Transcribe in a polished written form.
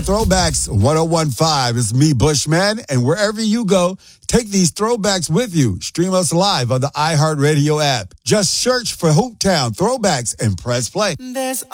Throwbacks 1015 is me, Bushman, and wherever you go, take these throwbacks with you. Stream us live on the iHeartRadio app. Just search for Hooptown Throwbacks and press play. There's